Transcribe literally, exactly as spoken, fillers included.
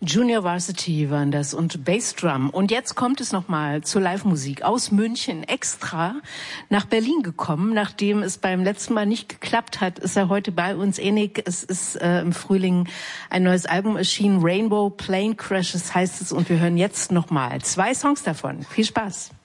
Junior Varsity waren das und Bassdrum. Und jetzt kommt es nochmal zur Live-Musik aus München extra nach Berlin gekommen. Nachdem es beim letzten Mal nicht geklappt hat, ist er heute bei uns. Enik, es ist äh, im Frühling ein neues Album erschienen. Rainbow Plane Crashes heißt es und wir hören jetzt nochmal zwei Songs davon. Viel Spaß.